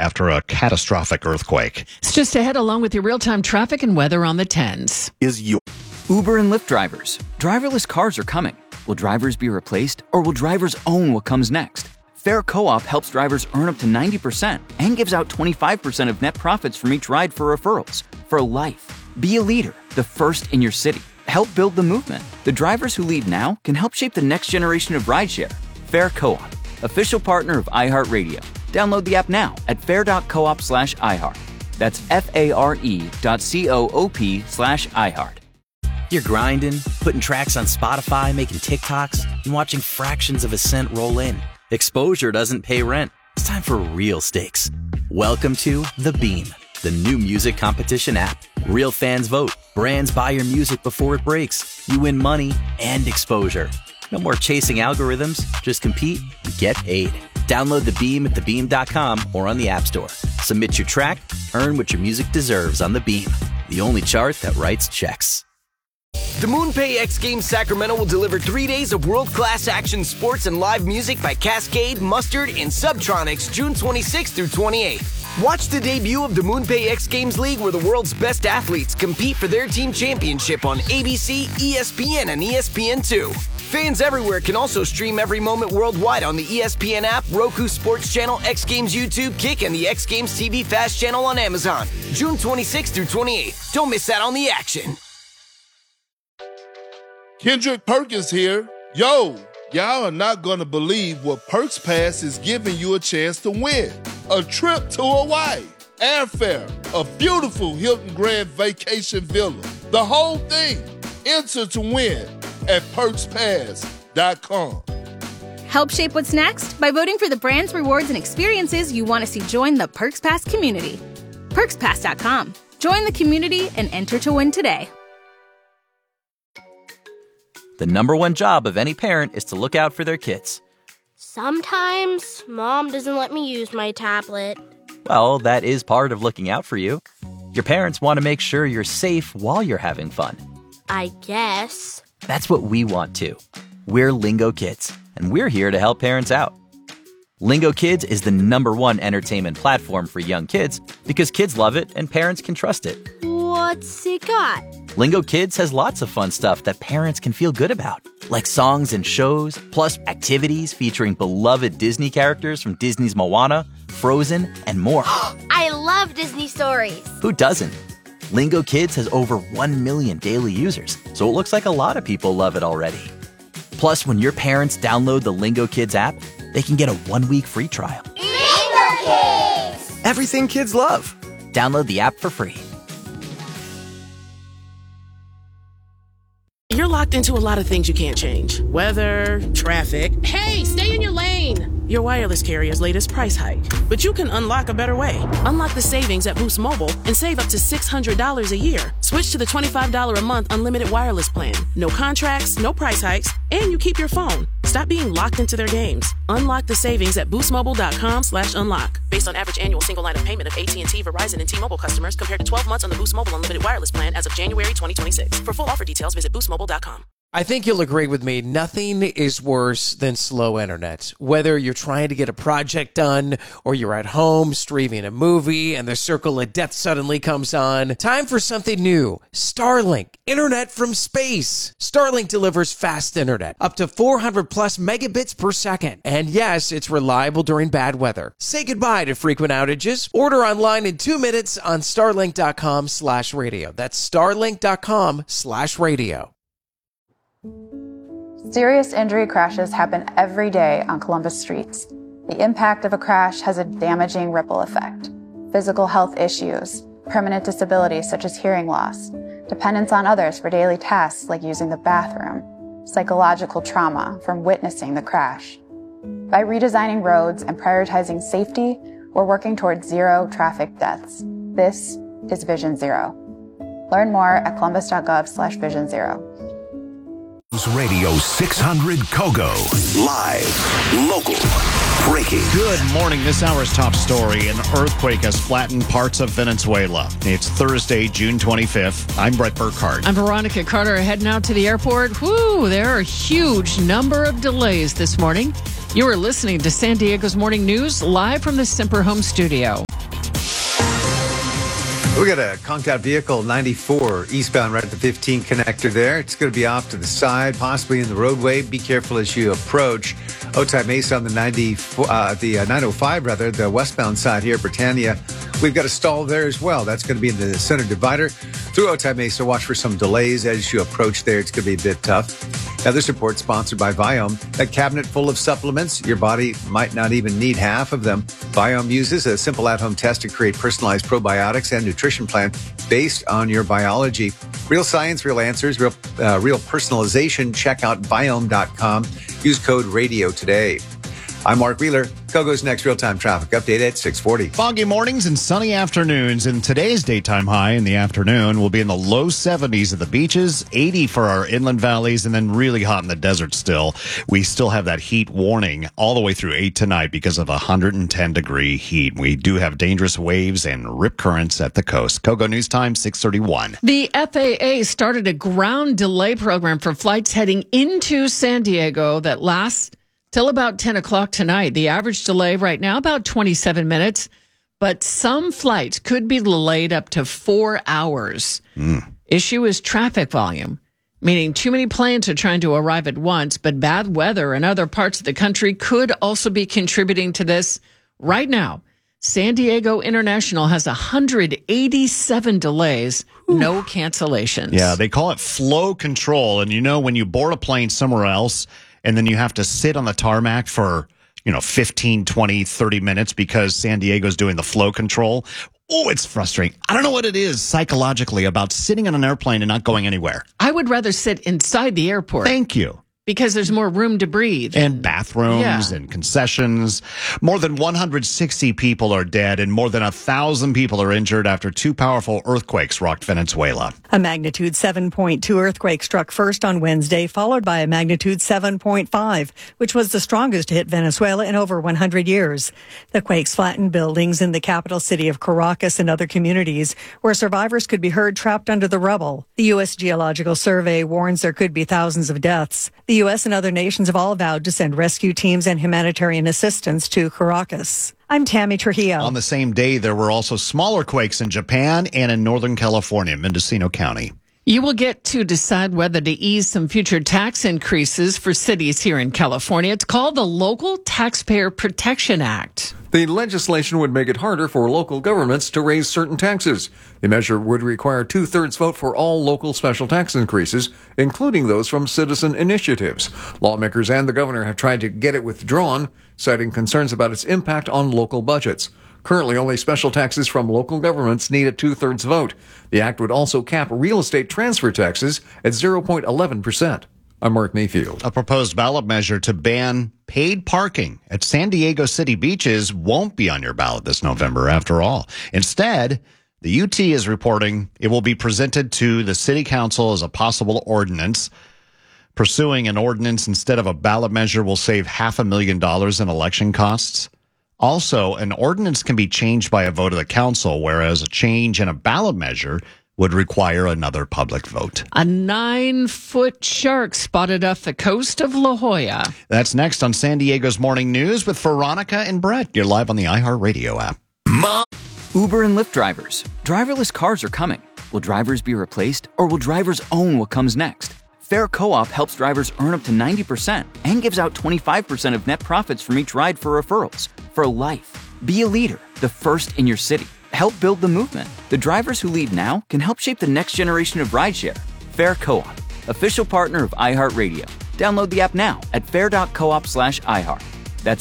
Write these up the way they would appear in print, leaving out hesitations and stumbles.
after a catastrophic earthquake. It's just ahead along with your real-time traffic and weather on the 10s. Uber and Lyft drivers. Driverless cars are coming. Will drivers be replaced, or will drivers own what comes next? Fair Co-op helps drivers earn up to 90% and gives out 25% of net profits from each ride for referrals. For life. Be a leader, the first in your city. Help build the movement. The drivers who lead now can help shape the next generation of rideshare. Fair Co-op, official partner of iHeartRadio. Download the app now at fair.coop/iHeart. That's FARE.coop/iHeart. You're grinding, putting tracks on Spotify, making TikToks, and watching fractions of a cent roll in. Exposure doesn't pay rent. It's time for real stakes. Welcome to The Beam, the new music competition app. Real fans vote. Brands buy your music before it breaks. You win money and exposure. No more chasing algorithms. Just compete and get paid. Download The Beam at thebeam.com or on the App Store. Submit your track, earn what your music deserves on The Beam, the only chart that writes checks. The MoonPay X Games Sacramento will deliver 3 days of world-class action sports and live music by Cascade, Mustard, and Subtronics June 26th through 28th. Watch the debut of the MoonPay X Games League, where the world's best athletes compete for their team championship on ABC, ESPN, and ESPN2. Fans everywhere can also stream every moment worldwide on the ESPN app, Roku Sports Channel, X Games YouTube, Kick, and the X Games TV Fast channel on Amazon. June 26th through 28th. Don't miss out on the action. Kendrick Perkins here. Yo, y'all are not going to believe what Perks Pass is giving you a chance to win. A trip to Hawaii, airfare, a beautiful Hilton Grand Vacation Villa. The whole thing. Enter to win at PerksPass.com. Help shape what's next by voting for the brands, rewards, and experiences you want to see join the Perks Pass community. PerksPass.com. Join the community and enter to win today. The number one job of any parent is to look out for their kids. Sometimes Mom doesn't let me use my tablet. Well, that is part of looking out for you. Your parents want to make sure you're safe while you're having fun. I guess. That's what we want too. We're Lingo Kids, and we're here to help parents out. Lingo Kids is the number one entertainment platform for young kids because kids love it and parents can trust it. What's it got? Lingo Kids has lots of fun stuff that parents can feel good about, like songs and shows, plus activities featuring beloved Disney characters from Disney's Moana, Frozen, and more. I love Disney stories. Who doesn't? Lingo Kids has over 1 million daily users, so it looks like a lot of people love it already. Plus, when your parents download the Lingo Kids app, they can get a 1-week free trial. Lingo Kids! Everything kids love. Download the app for free. You're locked into a lot of things you can't change. Weather, traffic. Hey, stay in your lane! Your wireless carrier's latest price hike. But you can unlock a better way. Unlock the savings at Boost Mobile and save up to $600 a year. Switch to the $25 a month unlimited wireless plan. No contracts, no price hikes, and you keep your phone. Stop being locked into their games. Unlock the savings at boostmobile.com/unlock. Based on average annual single line of payment of AT&T, Verizon, and T-Mobile customers compared to 12 months on the Boost Mobile unlimited wireless plan as of January 2026. For full offer details, visit boostmobile.com. I think you'll agree with me. Nothing is worse than slow internet. Whether you're trying to get a project done or you're at home streaming a movie and the circle of death suddenly comes on, time for something new. Starlink, internet from space. Starlink delivers fast internet, up to 400 plus megabits per second. And yes, it's reliable during bad weather. Say goodbye to frequent outages. Order online in 2 minutes on starlink.com/radio. That's starlink.com/radio. Serious injury crashes happen every day on Columbus streets. The impact of a crash has a damaging ripple effect. Physical health issues, permanent disabilities such as hearing loss, dependence on others for daily tasks like using the bathroom, psychological trauma from witnessing the crash. By redesigning roads and prioritizing safety, we're working towards zero traffic deaths. This is Vision Zero. Learn more at columbus.gov/Vision Zero. Radio 600 Kogo. Live, local, breaking. Good morning. This hour's top story. An earthquake has flattened parts of Venezuela. It's Thursday, June 25th. I'm Brett Burkhardt. I'm Veronica Carter. Heading out to the airport. Whoo, there are a huge number of delays this morning. You are listening to San Diego's Morning News live from the Semper Home studio. We got a conked out vehicle, 94 eastbound right at the 15 connector there. It's going to be off to the side, possibly in the roadway. Be careful as you approach Otay Mesa on the 905, the westbound side here at Britannia. We've got a stall there as well. That's going to be in the center divider through Otay Mesa. Watch for some delays as you approach there. It's going to be a bit tough. Now, this report sponsored by Viome. A cabinet full of supplements. Your body might not even need half of them. Viome uses a simple at-home test to create personalized probiotics and nutrition plan based on your biology. Real science, real answers, real personalization. Check out Viome.com. Use code RADIO today. I'm Mark Wheeler. Kogo's next real-time traffic update at 6:40. Foggy mornings and sunny afternoons. And today's daytime high in the afternoon will be in the low 70s at the beaches, 80 for our inland valleys, and then really hot in the desert still. We still have that heat warning all the way through 8 tonight because of 110-degree heat. We do have dangerous waves and rip currents at the coast. Kogo News Time, 6:31. The FAA started a ground delay program for flights heading into San Diego that lasts till about 10 o'clock tonight. The average delay right now, about 27 minutes, but some flights could be delayed up to 4 hours. Issue is traffic volume, meaning too many planes are trying to arrive at once, but bad weather in other parts of the country could also be contributing to this. Right now, San Diego International has 187 delays, no cancellations. Yeah, they call it flow control. And you know, when you board a plane somewhere else, and then you have to sit on the tarmac for, 15, 20, 30 minutes because San Diego's doing the flow control. Oh, it's frustrating. I don't know what it is psychologically about sitting on an airplane and not going anywhere. I would rather sit inside the airport. Thank you. Because there's more room to breathe. And bathrooms and concessions. More than 160 people are dead and more than 1,000 people are injured after two powerful earthquakes rocked Venezuela. A magnitude 7.2 earthquake struck first on Wednesday, followed by a magnitude 7.5, which was the strongest to hit Venezuela in over 100 years. The quakes flattened buildings in the capital city of Caracas and other communities where survivors could be heard trapped under the rubble. The U.S. Geological Survey warns there could be thousands of deaths. The U.S. and other nations have all vowed to send rescue teams and humanitarian assistance to Caracas. I'm Tammy Trujillo. On the same day, there were also smaller quakes in Japan and in Northern California, Mendocino County. You will get to decide whether to ease some future tax increases for cities here in California. It's called the Local Taxpayer Protection Act. The legislation would make it harder for local governments to raise certain taxes. The measure would require 2/3 vote for all local special tax increases, including those from citizen initiatives. Lawmakers and the governor have tried to get it withdrawn, citing concerns about its impact on local budgets. Currently, only special taxes from local governments need a 2/3 vote. The act would also cap real estate transfer taxes at 0.11%. I'm Mark Mayfield. A proposed ballot measure to ban paid parking at San Diego City beaches won't be on your ballot this November after all. Instead, the UT is reporting it will be presented to the city council as a possible ordinance. Pursuing an ordinance instead of a ballot measure will save $500,000 in election costs. Also, an ordinance can be changed by a vote of the council, whereas a change in a ballot measure would require another public vote. A 9-foot shark spotted off the coast of La Jolla. That's next on San Diego's Morning News with Veronica and Brett. You're live on the iHeartRadio app. Uber and Lyft drivers. Driverless cars are coming. Will drivers be replaced, or will drivers own what comes next? Fair Co-op helps drivers earn up to 90% and gives out 25% of net profits from each ride for referrals. For life. Be a leader, the first in your city. Help build the movement. The drivers who lead now can help shape the next generation of rideshare. Fair Co-op, official partner of iHeartRadio. Download the app now at fair.coop/iHeart. That's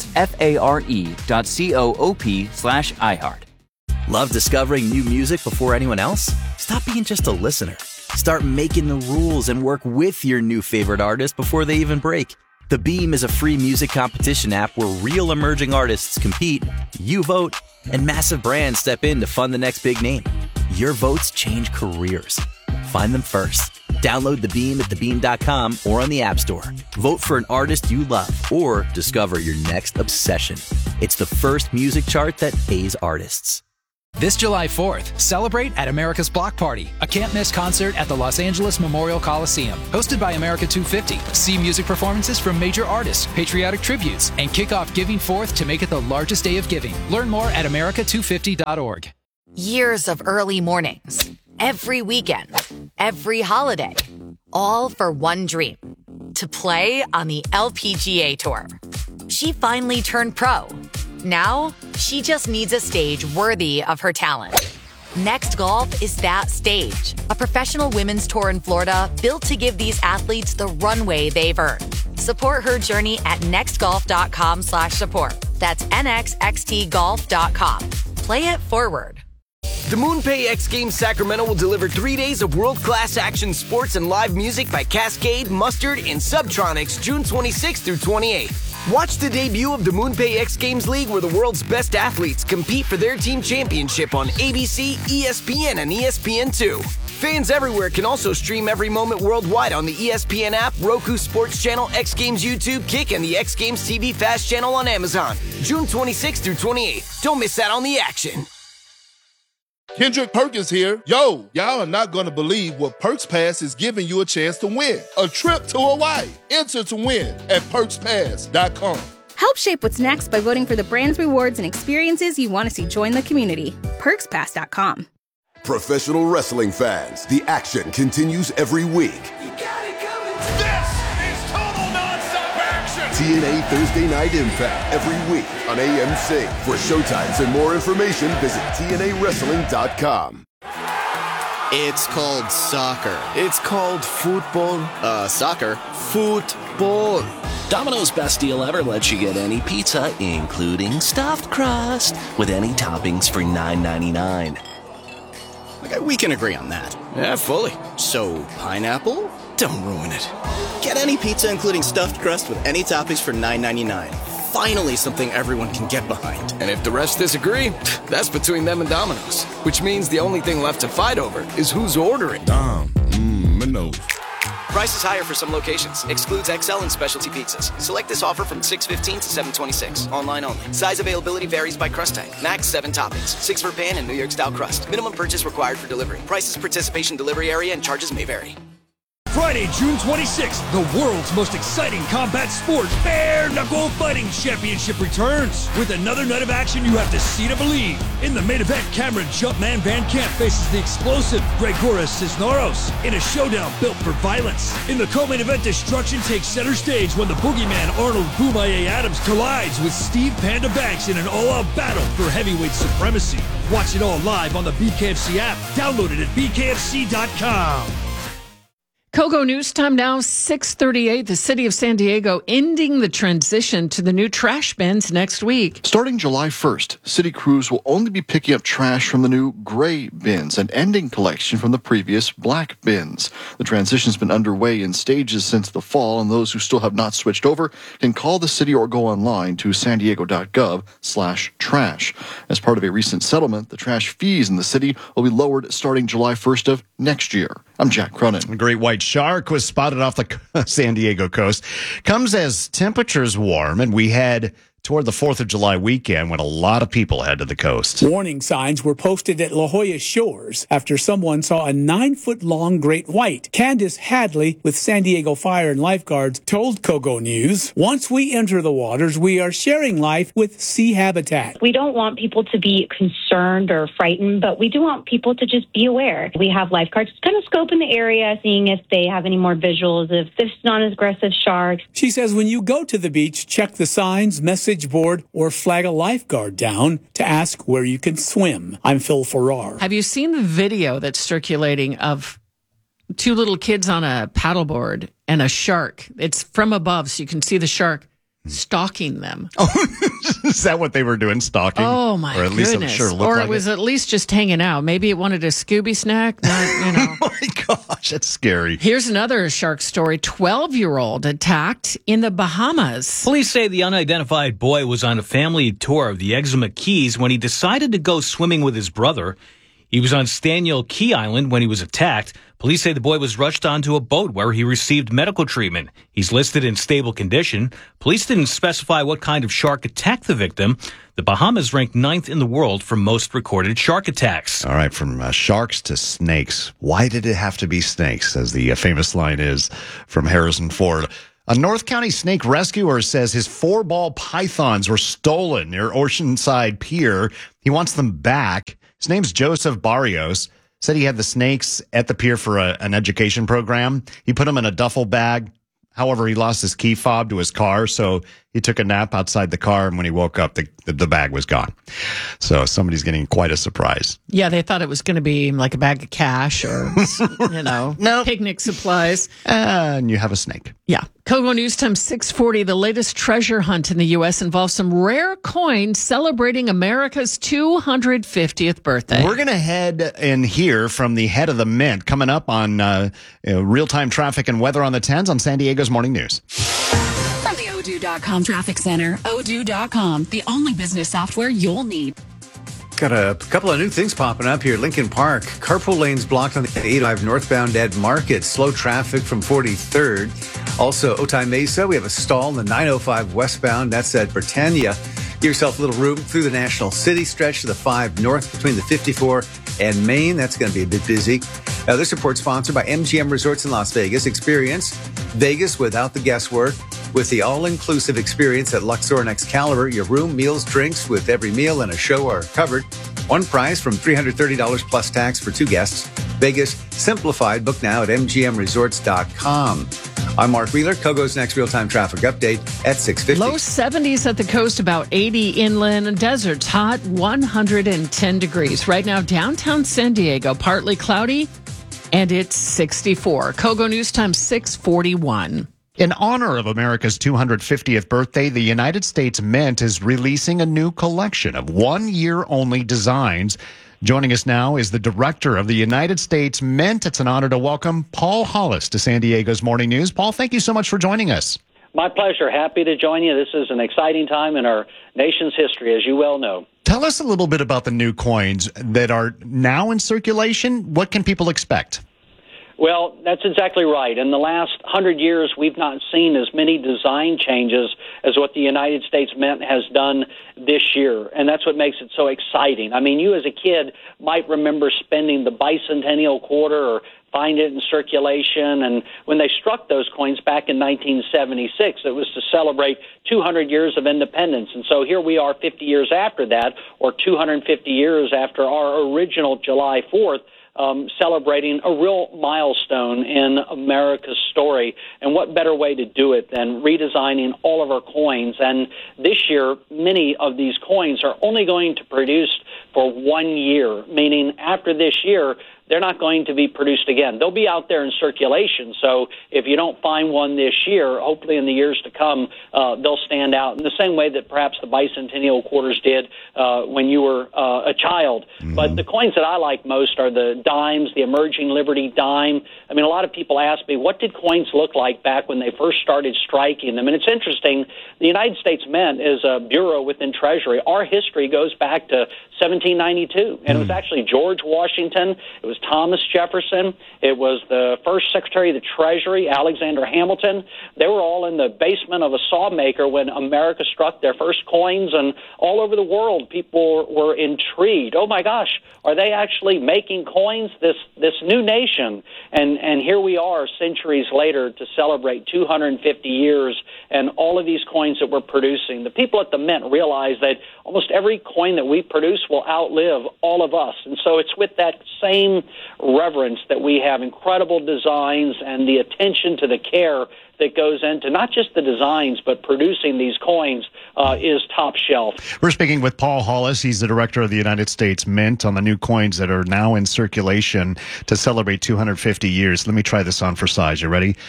FARE.coop/iHeart. Love discovering new music before anyone else? Stop being just a listener. Start making the rules and work with your new favorite artist before they even break. The Beam is a free music competition app where real emerging artists compete, you vote, and massive brands step in to fund the next big name. Your votes change careers. Find them first. Download The Beam at thebeam.com or on the App Store. Vote for an artist you love or discover your next obsession. It's the first music chart that pays artists. This July 4th, celebrate at America's Block Party, a can't-miss concert at the Los Angeles Memorial Coliseum. Hosted by America 250, see music performances from major artists, patriotic tributes, and kick off Giving 4th to make it the largest day of giving. Learn more at america250.org. Years of early mornings, every weekend, every holiday, all for one dream, to play on the LPGA Tour. She finally turned pro. Now, she just needs a stage worthy of her talent. Next Golf is that stage, a professional women's tour in Florida built to give these athletes the runway they've earned. Support her journey at nextgolf.com/support. That's nxxtgolf.com. Play it forward. The MoonPay X Games Sacramento will deliver 3 days of world-class action sports and live music by Cascade, Mustard, and Subtronics June 26th through 28th. Watch the debut of the MoonPay X Games League, where the world's best athletes compete for their team championship on ABC, ESPN, and ESPN2. Fans everywhere can also stream every moment worldwide on the ESPN app, Roku Sports Channel, X Games YouTube, Kick, and the X Games TV Fast channel on Amazon. June 26th through 28th. Don't miss out on the action. Kendrick Perkins here. Yo, y'all are not going to believe what Perks Pass is giving you a chance to win. A trip to Hawaii. Enter to win at PerksPass.com. Help shape what's next by voting for the brands, rewards, and experiences you want to see join the community. PerksPass.com. Professional wrestling fans, the action continues every week. TNA Thursday Night Impact every week on AMC. For showtimes and more information, visit TNAWrestling.com. It's called soccer. It's called football. Soccer. Football. Domino's Best Deal Ever lets you get any pizza, including stuffed crust, with any toppings for $9.99. Okay, we can agree on that. Yeah, fully. So, pineapple? Don't ruin it. Get any pizza, including stuffed crust, with any toppings for $9.99. Finally, something everyone can get behind. And if the rest disagree, that's between them and Domino's. Which means the only thing left to fight over is who's ordering. Domino's. Price is higher for some locations. Excludes XL and specialty pizzas. Select this offer from 6/15 to 7/26. Online only. Size availability varies by crust type. Max 7 toppings. 6 for pan and New York style crust. Minimum purchase required for delivery. Prices, participation, delivery area, and charges may vary. Friday, June 26th, the world's most exciting combat sport, Bare Knuckle Fighting Championship returns. With another night of action you have to see to believe. In the main event, Cameron Jumpman Van Camp faces the explosive Gregoras Cisneros in a showdown built for violence. In the co-main event, destruction takes center stage when the boogeyman Arnold Boomaye Adams collides with Steve Panda Banks in an all-out battle for heavyweight supremacy. Watch it all live on the BKFC app. Download it at bkfc.com. Kogo News time now, 6:38. The city of San Diego ending the transition to the new trash bins next week. Starting July 1st, city crews will only be picking up trash from the new gray bins and ending collection from the previous black bins. The transition's been underway in stages since the fall, and those who still have not switched over can call the city or go online to sandiego.gov/trash. As part of a recent settlement, the trash fees in the city will be lowered starting July 1st of next year. I'm Jack Cronin. A great white shark was spotted off the San Diego coast. Comes as temperatures warm, and we head toward the 4th of July weekend when a lot of people head to the coast. Warning signs were posted at La Jolla shores after someone saw a 9-foot-long great white. Candace Hadley with San Diego Fire and Lifeguards told Kogo News, once we enter the waters, we are sharing life with Sea Habitat. We don't want people to be concerned or frightened, but we do want people to just be aware. We have lifeguards kind of scoping the area, seeing if they have any more visuals, if there's non-aggressive sharks. She says when you go to the beach, check the signs, message board, or flag a lifeguard down to ask where you can swim. I'm Phil Farrar. Have you seen the video that's circulating of two little kids on a paddleboard and a shark? It's from above, so you can see the shark stalking them. Oh, is that what they were doing, stalking? Oh, my Or at least goodness. I'm sure it looked or like it was at least just hanging out. Maybe it wanted a Scooby snack. Oh, my gosh, that's scary. Here's another shark story. 12-year-old attacked in the Bahamas. Police say the unidentified boy was on a family tour of the Exuma Keys when he decided to go swimming with his brother. He was on Staniel Key Island when he was attacked. Police say the boy was rushed onto a boat where he received medical treatment. He's listed in stable condition. Police didn't specify what kind of shark attacked the victim. The Bahamas ranked 9th in the world for most recorded shark attacks. All right, from sharks to snakes. Why did it have to be snakes, as the famous line is from Harrison Ford? A North County snake rescuer says his 4-ball pythons were stolen near Oceanside Pier. He wants them back. His name's Joseph Barrios. Said he had the snakes at the pier for an education program. He put them in a duffel bag. However, he lost his key fob to his car, so he took a nap outside the car, and when he woke up, the bag was gone. So somebody's getting quite a surprise. Yeah, they thought it was going to be like a bag of cash or, picnic supplies. And you have a snake. Yeah. Kogo News Time 640. The latest treasure hunt in the U.S. involves some rare coins celebrating America's 250th birthday. We're going to head and hear from the head of the Mint coming up on real-time traffic and weather on the 10s on San Diego's Morning News. From the Odoo.com Traffic Center, Odoo.com, the only business software you'll need. Got a couple of new things popping up here. Lincoln Park, carpool lanes blocked on the 805 northbound at Market. Slow traffic from 43rd. Also, Otay Mesa, we have a stall in the 905 westbound. That's at Britannia. Give yourself a little room through the National City stretch to the 5 north between the 54 and Main. That's going to be a bit busy. This report sponsored by MGM Resorts in Las Vegas. Experience Vegas without the guesswork with the all-inclusive experience at Luxor and Excalibur. Your room, meals, drinks with every meal and a show are covered. One price from $330 plus tax for 2 guests. Vegas simplified. Book now at mgmresorts.com. I'm Mark Wheeler. Kogo's next real-time traffic update at 6:50. Low 70s at the coast, about 80 inland, and deserts hot, 110 degrees. Right now, downtown San Diego, partly cloudy, and it's 64. Kogo News Time 641. In honor of America's 250th birthday, the United States Mint is releasing a new collection of one-year-only designs. Joining us now is the director of the United States Mint. It's an honor to welcome Paul Hollis to San Diego's Morning News. Paul, thank you so much for joining us. My pleasure. Happy to join you. This is an exciting time in our nation's history, as you well know. Tell us a little bit about the new coins that are now in circulation. What can people expect? Well, that's exactly right. In the last 100 years, we've not seen as many design changes as what the United States Mint has done this year, and that's what makes it so exciting. I mean, you as a kid might remember spending the bicentennial quarter or find it in circulation, and when they struck those coins back in 1976, it was to celebrate 200 years of independence. And so here we are 50 years after that, or 250 years after our original July 4th, celebrating a real milestone in America's story. And what better way to do it than redesigning all of our coins? And this year, many of these coins are only going to produce for 1 year, meaning after this year, they're not going to be produced again. They'll be out there in circulation. So if you don't find one this year, hopefully in the years to come, they'll stand out in the same way that perhaps the bicentennial quarters did when you were a child. Mm-hmm. But the coins that I like most are the dimes, the emerging Liberty dime. I mean, a lot of people ask me, what did coins look like back when they first started striking them? And it's interesting. The United States Mint is a bureau within Treasury. Our history goes back to 1792, and it was actually George Washington. It was Thomas Jefferson. It was the first Secretary of the Treasury, Alexander Hamilton. They were all in the basement of a sawmaker when America struck their first coins, and all over the world, people were intrigued. Oh my gosh, are they actually making coins? This new nation, and here we are, centuries later, to celebrate 250 years, and all of these coins that we're producing. The people at the Mint realize that almost every coin that we produce will outlive all of us, and so it's with that same reverence that we have incredible designs and the attention to the care that goes into not just the designs, but producing these coins is top shelf. We're speaking with Paul Hollis. He's the director of the United States Mint on the new coins that are now in circulation to celebrate 250 years. Let me try this on for size. You ready?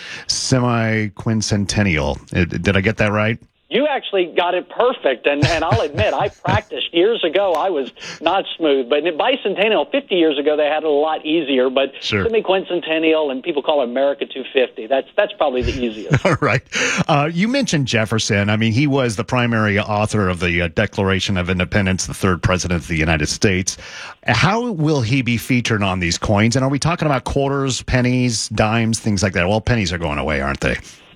Semi-quincentennial. Did I get that right? You actually got it perfect, and I'll admit, I practiced years ago. I was not smooth, but in bicentennial, 50 years ago, they had it a lot easier, but sure. Semi-quincentennial, and people call it America 250. That's probably the easiest. All right. You mentioned Jefferson. I mean, he was the primary author of the Declaration of Independence, the third president of the United States. How will he be featured on these coins? And are we talking about quarters, pennies, dimes, things like that? Well, pennies are going away, aren't they?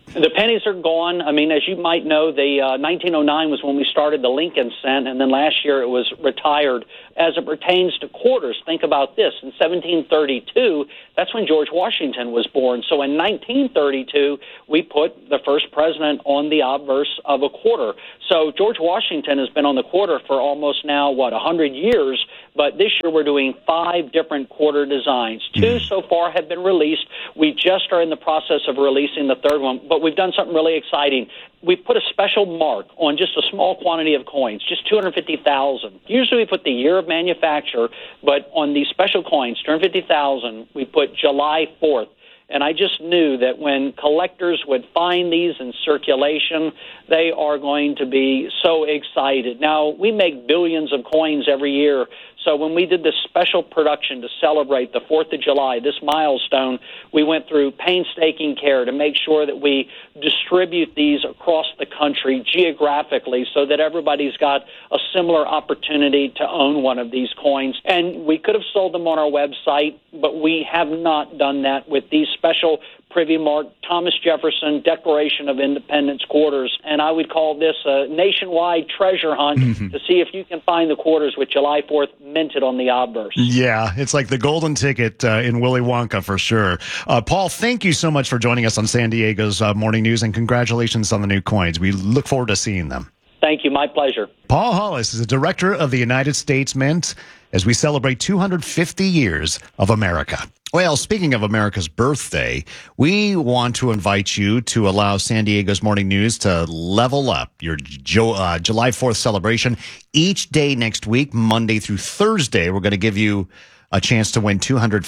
The pennies are gone. I mean, as you might know, the 1909 was when we started the Lincoln cent, and then last year it was retired. As it pertains to quarters, think about this. In 1732, that's when George Washington was born. So in 1932, we put the first president on the obverse of a quarter. So George Washington has been on the quarter for almost now, 100 years. But this year we're doing 5 different quarter designs. 2 so far have been released. We just are in the process of releasing the 3rd one. But we've done something really exciting. We put a special mark on just a small quantity of coins, just 250,000. Usually we put the year of manufacture, but on these special coins, 250,000, we put July 4th. And I just knew that when collectors would find these in circulation, they are going to be so excited. Now, we make billions of coins every year. So when we did this special production to celebrate the 4th of July, this milestone, we went through painstaking care to make sure that we distribute these across the country geographically so that everybody's got a similar opportunity to own one of these coins. And we could have sold them on our website, but we have not done that with these special Privy Mark Thomas Jefferson Declaration of Independence quarters. And I would call this a nationwide treasure hunt to see if you can find the quarters with July 4th minted on the obverse. Yeah, it's like the golden ticket in Willy Wonka for sure. Paul, thank you so much for joining us on San Diego's Morning News, and congratulations on the new coins. We look forward to seeing them. Thank you. My pleasure. Paul Hollis is the director of the United States Mint as we celebrate 250 years of America. Well, speaking of America's birthday, we want to invite you to allow San Diego's Morning News to level up your July 4th celebration. Each day next week, Monday through Thursday, we're going to give you a chance to win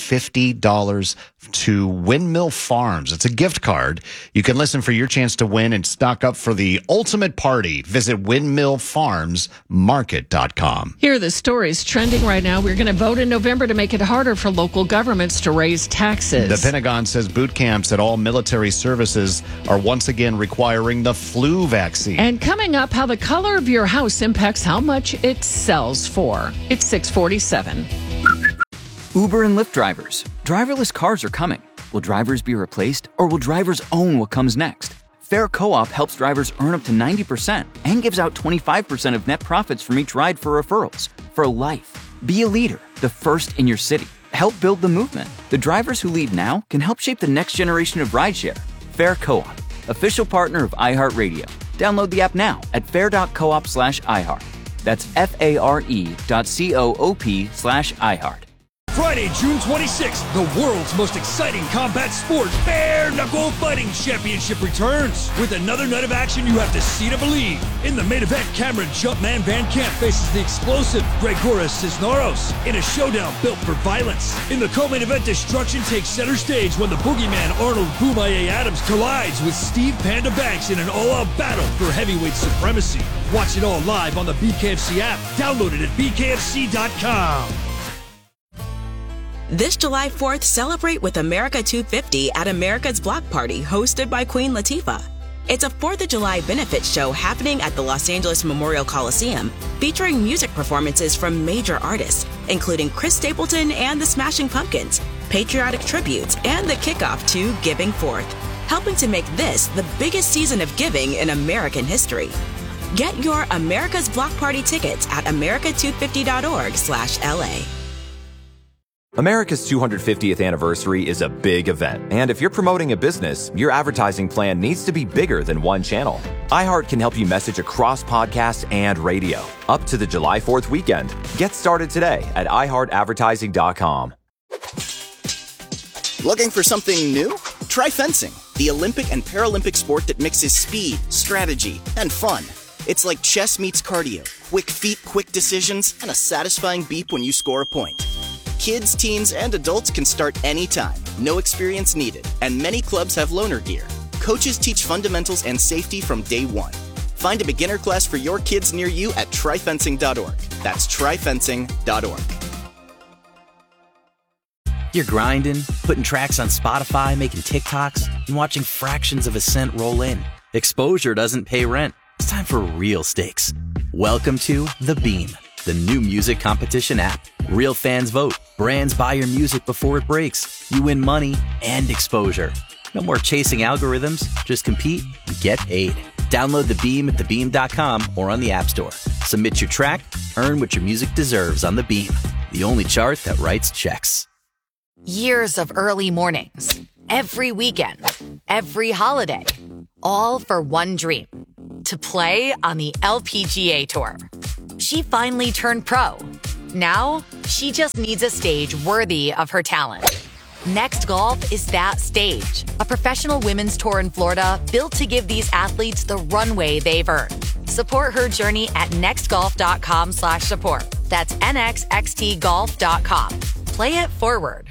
$250 to Windmill Farms. It's a gift card. You can listen for your chance to win and stock up for the ultimate party. Visit windmillfarmsmarket.com. Here are the stories trending right now. We're going to vote in November to make it harder for local governments to raise taxes. The Pentagon says boot camps at all military services are once again requiring the flu vaccine. And coming up, how the color of your house impacts how much it sells for. It's 6:47. Uber and Lyft drivers. Driverless cars are coming. Will drivers be replaced, or will drivers own what comes next? Fair Co-op helps drivers earn up to 90% and gives out 25% of net profits from each ride for referrals. For life. Be a leader, the first in your city. Help build the movement. The drivers who lead now can help shape the next generation of rideshare. Fair Co-op, official partner of iHeartRadio. Download the app now at fair.coop/iHeart. That's FARE.coop/iHeart. Friday, June 26th, the world's most exciting combat sport, Bare Knuckle Fighting Championship returns. With another night of action you have to see to believe. In the main event, Cameron Jumpman Van Camp faces the explosive Gregoras Cisneros in a showdown built for violence. In the co-main event, destruction takes center stage when the boogeyman Arnold Boomaye Adams collides with Steve Panda Banks in an all-out battle for heavyweight supremacy. Watch it all live on the BKFC app. Download it at bkfc.com. This July 4th, celebrate with America 250 at America's Block Party, hosted by Queen Latifah. It's a 4th of July benefit show happening at the Los Angeles Memorial Coliseum, featuring music performances from major artists, including Chris Stapleton and the Smashing Pumpkins, patriotic tributes, and the kickoff to Giving Forth, helping to make this the biggest season of giving in American history. Get your America's Block Party tickets at america250.org/LA. America's 250th anniversary is a big event, and if you're promoting a business, your advertising plan needs to be bigger than one channel. iHeart can help you message across podcasts and radio, up to the July 4th weekend. Get started today at iHeartAdvertising.com. Looking for something new? Try fencing, the Olympic and Paralympic sport that mixes speed, strategy, and fun. It's like chess meets cardio, quick feet, quick decisions, and a satisfying beep when you score a point. Kids, teens, and adults can start anytime. No experience needed. And many clubs have loaner gear. Coaches teach fundamentals and safety from day one. Find a beginner class for your kids near you at tryfencing.org. That's tryfencing.org. You're grinding, putting tracks on Spotify, making TikToks, and watching fractions of a cent roll in. Exposure doesn't pay rent. It's time for real stakes. Welcome to The Beam, the new music competition app. Real fans vote. Brands buy your music before it breaks. You win money and exposure. No more chasing algorithms. Just compete and get paid. Download the Beam at thebeam.com or on the App Store. Submit your track, earn what your music deserves on the Beam, the only chart that writes checks. Years of early mornings, every weekend, every holiday, all for one dream, to play on the LPGA Tour. She finally turned pro. Now, she just needs a stage worthy of her talent. Next Golf is that stage, a professional women's tour in Florida built to give these athletes the runway they've earned. Support her journey at nextgolf.com/support. That's nxxtgolf.com. Play it forward.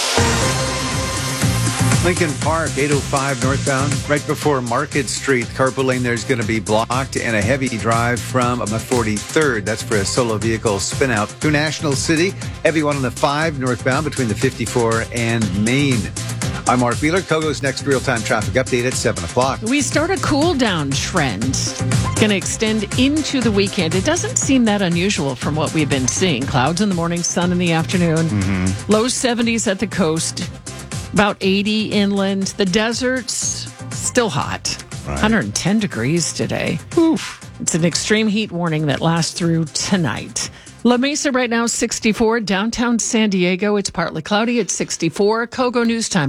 Lincoln Park, 805 northbound, right before Market Street. Carpool lane there's going to be blocked, and a heavy drive from 43rd. That's for a solo vehicle spin out through National City. Heavy one on the 5 northbound between the 54 and Main. I'm Mark Wheeler. Kogo's next real-time traffic update at 7 o'clock. We start a cool-down trend. Going to extend into the weekend. It doesn't seem that unusual from what we've been seeing. Clouds in the morning, sun in the afternoon. Mm-hmm. Low 70s at the coast. About 80 inland. The desert's still hot. Right. 110 degrees today. Oof. It's an extreme heat warning that lasts through tonight. La Mesa right now, 64. Downtown San Diego, it's partly cloudy at 64. Kogo News Time,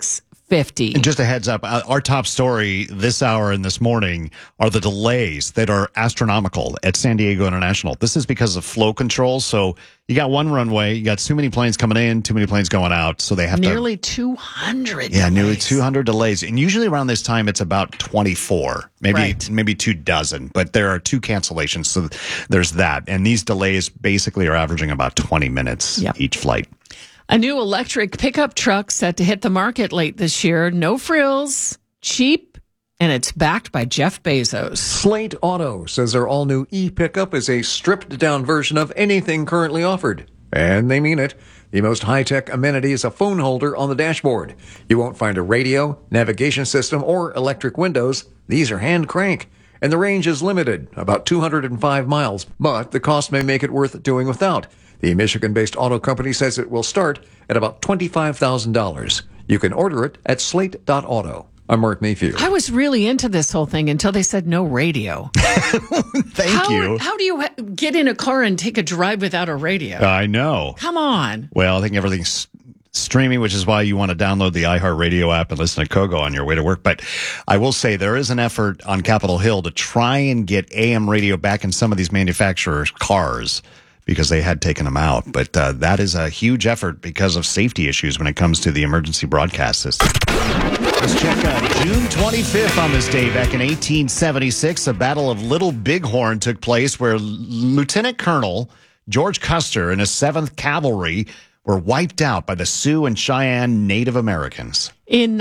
6:50. And just a heads up, our top story this hour and this morning are the delays that are astronomical at San Diego International. This is because of flow control. So you got one runway, you got too many planes coming in, too many planes going out. So they have nearly 200 Yeah, delays. nearly 200 delays. And usually around this time, it's about 24, maybe 24. But there are 2 cancellations. So there's that. And these delays basically are averaging about 20 minutes each flight. A new electric pickup truck set to hit the market late this year. No frills, cheap, and it's backed by Jeff Bezos. Slate Auto says their all-new e-pickup is a stripped-down version of anything currently offered. And they mean it. The most high-tech amenity is a phone holder on the dashboard. You won't find a radio, navigation system, or electric windows. These are hand crank. And the range is limited, about 205 miles. But the cost may make it worth doing without. The Michigan-based auto company says it will start at about $25,000. You can order it at slate.auto. I'm Mark Mayfield. I was really into this whole thing until they said no radio. Thank you. How do you get in a car and take a drive without a radio? I know. Come on. Well, I think everything's streaming, which is why you want to download the iHeartRadio app and listen to Kogo on your way to work. But I will say there is an effort on Capitol Hill to try and get AM radio back in some of these manufacturers' cars, because they had taken them out. But that is a huge effort because of safety issues when it comes to the emergency broadcast system. Let's check out June 25th on this day. Back in 1876, the Battle of Little Bighorn took place, where Lieutenant Colonel George Custer and his 7th Cavalry were wiped out by the Sioux and Cheyenne Native Americans. In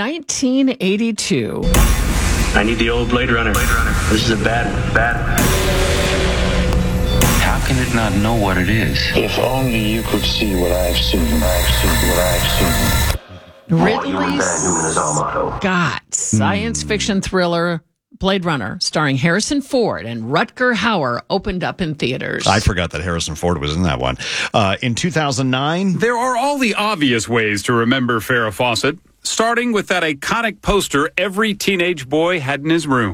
1982. I need the old Blade Runner. This is a bad one. How can it not know what it is? If only you could see what I've seen. Ridley Scott, science fiction thriller Blade Runner, starring Harrison Ford and Rutger Hauer, opened up in theaters. I forgot that Harrison Ford was in that one. In 2009... There are all the obvious ways to remember Farrah Fawcett, starting with that iconic poster every teenage boy had in his room.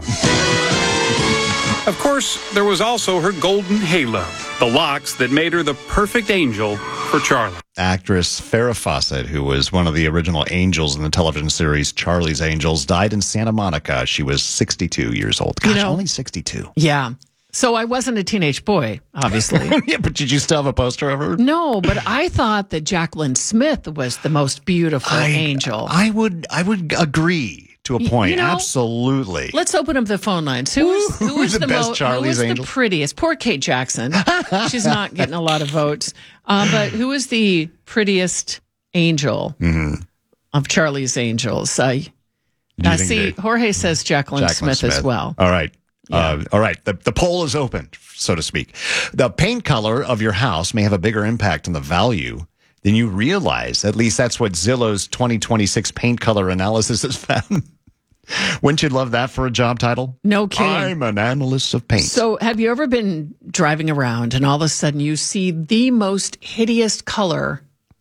Of course, there was also her golden halo, the locks that made her the perfect angel for Charlie. Actress Farrah Fawcett, who was one of the original angels in the television series Charlie's Angels, died in Santa Monica. She was 62 years old. Gosh, only 62. Yeah. So I wasn't a teenage boy, obviously. Yeah, but did you still have a poster of her? No, but I thought that Jacqueline Smith was the most beautiful angel. I would agree. To a point, absolutely. Let's open up the phone lines. Who is the best Charlie's Angel? The prettiest? Poor Kate Jackson. She's not getting a lot of votes. But who is the prettiest angel of Charlie's Angels? See, Jorge says Jacqueline Smith as well. All right. Yeah. All right. The poll is open, so to speak. The paint color of your house may have a bigger impact on the value than you realize. At least that's what Zillow's 2026 paint color analysis has found. Wouldn't you love that for a job title? No kidding. I'm an analyst of paint. So have you ever been driving around and all of a sudden you see the most hideous color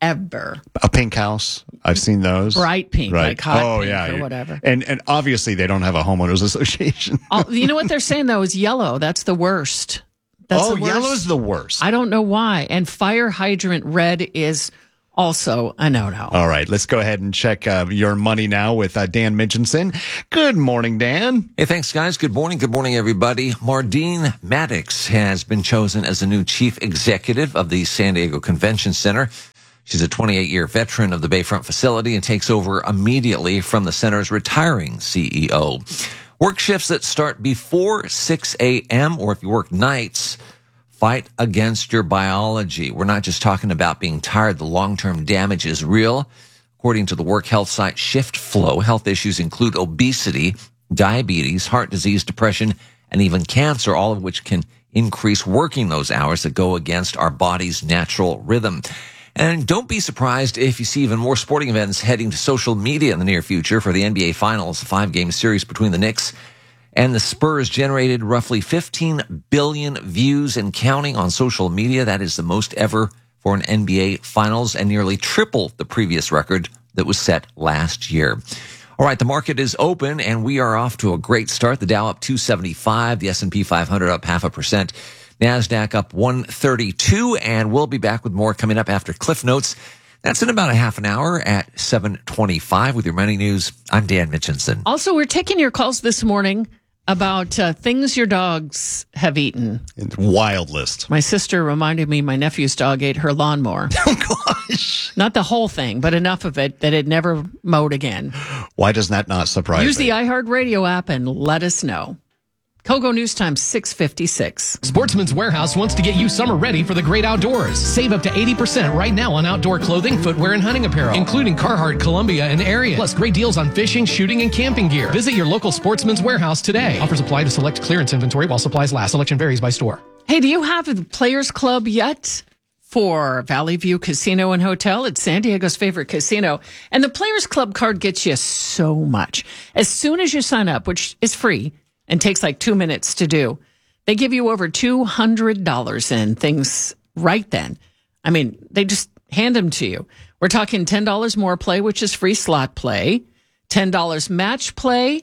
ever. A pink house. I've seen those. Bright pink, like hot pink or whatever. And obviously they don't have a homeowners association. You know what they're saying, though, is yellow. That's the worst. That's the worst. Yellow's the worst. I don't know why. And fire hydrant red is also a no-no. All right, let's go ahead and check your money now with Dan Mitchinson. Good morning, Dan. Hey, thanks, guys. Good morning. Good morning, everybody. Mardine Maddox has been chosen as the new chief executive of the San Diego Convention Center. She's a 28-year veteran of the Bayfront facility and takes over immediately from the center's retiring CEO. Work shifts that start before 6 a.m., or if you work nights, fight against your biology. We're not just talking about being tired. The long-term damage is real. According to the work health site Shift Flow, health issues include obesity, diabetes, heart disease, depression, and even cancer, all of which can increase working those hours that go against our body's natural rhythm. And don't be surprised if you see even more sporting events heading to social media in the near future for the NBA Finals. The 5-game series between the Knicks and the Spurs generated roughly 15 billion views and counting on social media. That is the most ever for an NBA Finals and nearly triple the previous record that was set last year. All right, the market is open and we are off to a great start. The Dow up 275, the S&P 500 up 0.5%. NASDAQ up 132, and we'll be back with more coming up after Cliff Notes. That's in about a half an hour at 7:25 with your money news. I'm Dan Mitchinson. Also, we're taking your calls this morning about things your dogs have eaten. Wild list. My sister reminded me my nephew's dog ate her lawnmower. Oh, gosh. Not the whole thing, but enough of it that it never mowed again. Why does that not surprise Use me? the iHeartRadio app and let us know. Kogo News Time 6:56. Sportsman's Warehouse wants to get you summer ready for the great outdoors. Save up to 80% right now on outdoor clothing, footwear, and hunting apparel, including Carhartt, Columbia, and Ariat. Plus great deals on fishing, shooting, and camping gear. Visit your local Sportsman's Warehouse today. Offers apply to select clearance inventory while supplies last. Selection varies by store. Hey, do you have a Players Club yet? For Valley View Casino and Hotel. It's San Diego's favorite casino. And the Players Club card gets you so much. As soon as you sign up, which is free, and takes like 2 minutes to do, they give you over $200 in things right then. I mean, they just hand them to you. We're talking $10 more play, which is free slot play, $10 match play,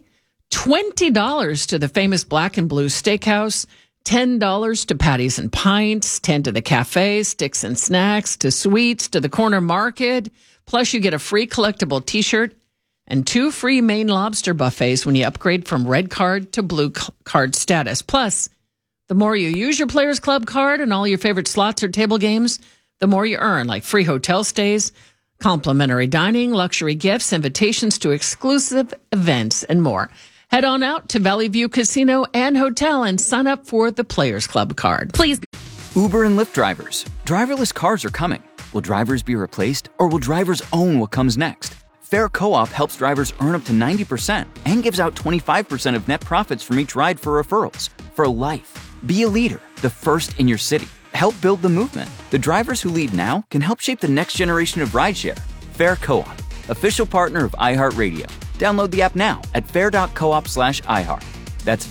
$20 to the famous Black and Blue Steakhouse, $10 to Patties and Pints, $10 to the cafe, Sticks and Snacks, to Sweets, to the Corner Market. Plus, you get a free collectible T-shirt and 2 free Maine lobster buffets when you upgrade from red card to blue card status. Plus, the more you use your Players Club card and all your favorite slots or table games, the more you earn, like free hotel stays, complimentary dining, luxury gifts, invitations to exclusive events, and more. Head on out to Valley View Casino and Hotel and sign up for the Players Club card. Please. Uber and Lyft drivers. Driverless cars are coming. Will drivers be replaced, or will drivers own what comes next? Fair Co-op helps drivers earn up to 90% and gives out 25% of net profits from each ride for referrals. For life. Be a leader, the first in your city. Help build the movement. The drivers who lead now can help shape the next generation of rideshare. Fair Co-op, official partner of iHeartRadio. Download the app now at fair.coop/iHeart. That's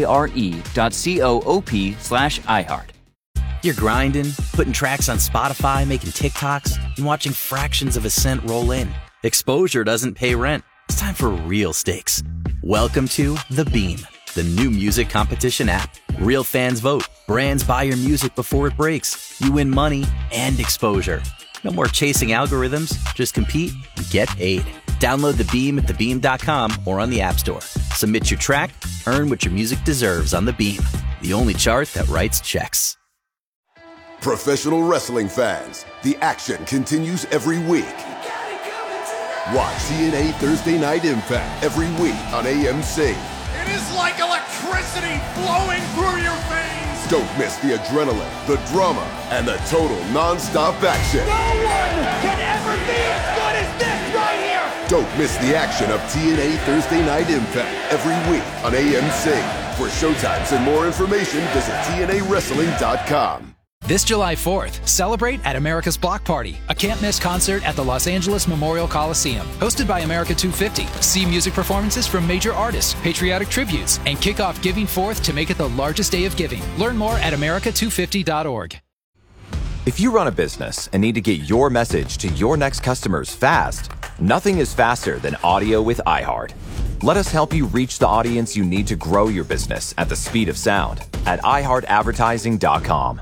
FARE.coop/iHeart. You're grinding, putting tracks on Spotify, making TikToks, and watching fractions of a cent roll in. Exposure doesn't pay rent. It's time for real stakes. Welcome to The Beam, the new music competition app. Real fans vote. Brands buy your music before it breaks. You win money and exposure. No more chasing algorithms. Just compete and get paid. Download The Beam at thebeam.com or on the App Store. Submit your track, earn what your music deserves on The Beam, the only chart that writes checks. Professional wrestling fans, the action continues every week. Watch TNA Thursday Night Impact every week on AMC. It is like electricity flowing through your veins. Don't miss the adrenaline, the drama, and the total non-stop action. No one can ever be as good as this right here. Don't miss the action of TNA Thursday Night Impact every week on AMC. For showtimes and more information, visit TNAWrestling.com. This July 4th, celebrate at America's Block Party, a can't-miss concert at the Los Angeles Memorial Coliseum. Hosted by America 250. See music performances from major artists, patriotic tributes, and kick off Giving Forth to make it the largest day of giving. Learn more at america250.org. If you run a business and need to get your message to your next customers fast, nothing is faster than audio with iHeart. Let us help you reach the audience you need to grow your business at the speed of sound at iHeartAdvertising.com.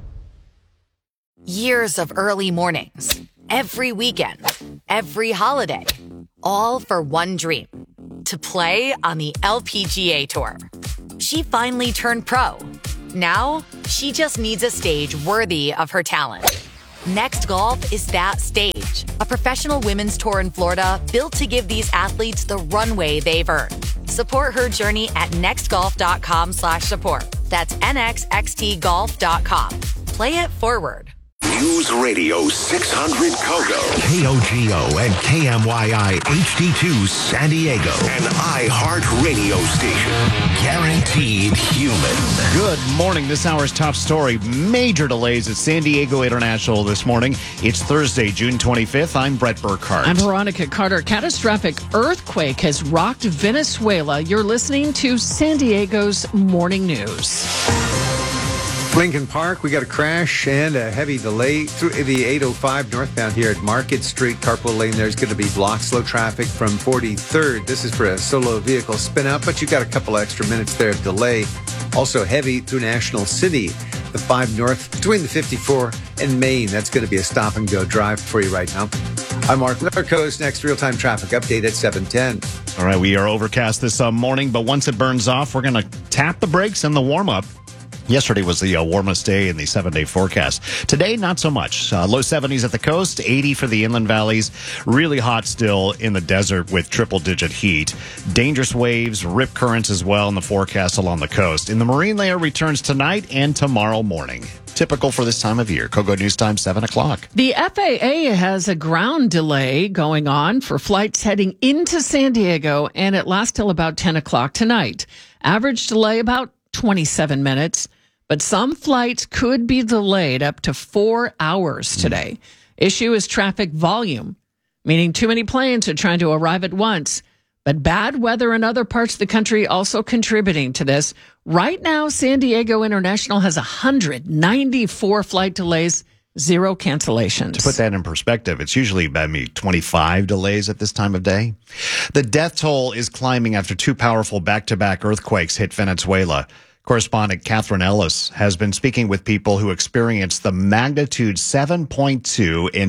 Years of early mornings, every weekend, every holiday, all for one dream, to play on the LPGA Tour. She finally turned pro. Now, she just needs a stage worthy of her talent. Next Golf is that stage, a professional women's tour in Florida built to give these athletes the runway they've earned. Support her journey at nextgolf.com/support. That's nxxtgolf.com. Play it forward. News Radio 600 Kogo, KOGO and KMYI HD2 San Diego, an iHeart radio station. Guaranteed human. Good morning. This hour's top story. Major delays at San Diego International this morning. It's Thursday, June 25th. I'm Brett Burkhart. I'm Veronica Carter. Catastrophic earthquake has rocked Venezuela. You're listening to San Diego's Morning News. Lincoln Park, we got a crash and a heavy delay through the 805 northbound here at Market Street. Carpool lane there's going to be blocked. Slow traffic from 43rd. This is for a solo vehicle spin out, but you got a couple extra minutes there of delay. Also heavy through National City, the 5 north between the 54 and Main. That's going to be a stop and go drive for you right now. I'm Mark Narcos. Next real-time traffic update at 7:10. All right, we are overcast this morning, but once it burns off, we're going to tap the brakes in the warm-up. Yesterday was the warmest day in the 7-day forecast. Today, not so much. Low 70s at the coast, 80 for the inland valleys. Really hot still in the desert with triple-digit heat. Dangerous waves, rip currents as well in the forecast along the coast. In the marine layer returns tonight and tomorrow morning. Typical for this time of year. Kogo News Time, 7 o'clock. The FAA has a ground delay going on for flights heading into San Diego, and it lasts till about 10 o'clock tonight. Average delay about 27 minutes. But some flights could be delayed up to 4 hours today. Issue is traffic volume, meaning too many planes are trying to arrive at once. But bad weather in other parts of the country also contributing to this. Right now, San Diego International has 194 flight delays, 0 cancellations. To put that in perspective, it's usually maybe 25 delays at this time of day. The death toll is climbing after 2 powerful back-to-back earthquakes hit Venezuela. Correspondent Catherine Ellis has been speaking with people who experienced the magnitude 7.2 and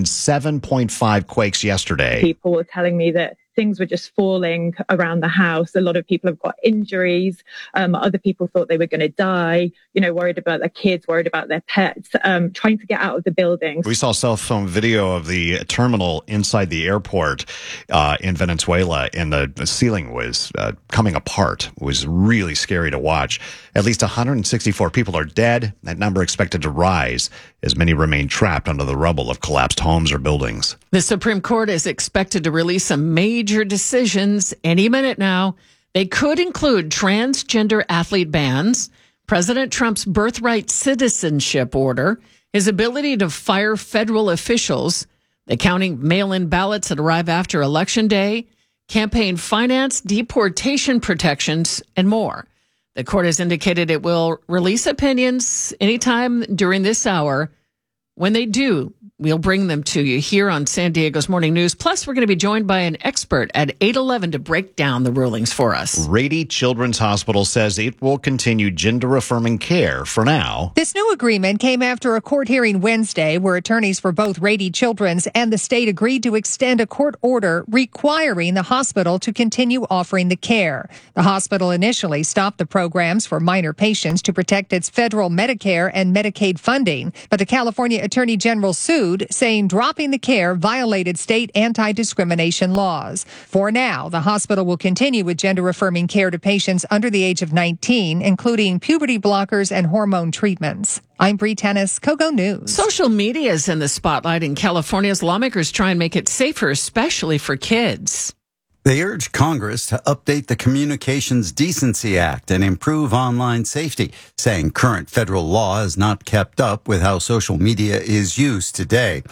7.5 quakes yesterday. People were telling me that things were just falling around the house. A lot of people have got injuries. Other people thought they were going to die, worried about their kids, worried about their pets, trying to get out of the buildings. We saw cell phone video of the terminal inside the airport in Venezuela, and the ceiling was coming apart. It was really scary to watch. At least 164 people are dead. That number expected to rise as many remain trapped under the rubble of collapsed homes or buildings. The Supreme Court is expected to release some major decisions any minute now. They could include transgender athlete bans, President Trump's birthright citizenship order, his ability to fire federal officials, the counting mail-in ballots that arrive after Election Day, campaign finance, deportation protections, and more. The court has indicated it will release opinions anytime during this hour. When they do, we'll bring them to you here on San Diego's Morning News. Plus, we're going to be joined by an expert at 8:11 to break down the rulings for us. Rady Children's Hospital says it will continue gender-affirming care for now. This new agreement came after a court hearing Wednesday where attorneys for both Rady Children's and the state agreed to extend a court order requiring the hospital to continue offering the care. The hospital initially stopped the programs for minor patients to protect its federal Medicare and Medicaid funding, but the California Attorney General sued, saying dropping the care violated state anti-discrimination laws. For now, the hospital will continue with gender-affirming care to patients under the age of 19, including puberty blockers and hormone treatments. I'm Bree Tennis, Kogo News. Social media is in the spotlight in California as lawmakers try and make it safer, especially for kids. They urge Congress to update the Communications Decency Act and improve online safety, saying current federal law has not kept up with how social media is used today. The